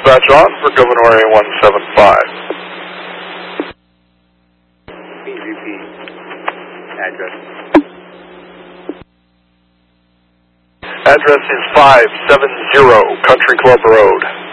dispatch on for Governor A175. BGP address. Address is 570 Country Club Road.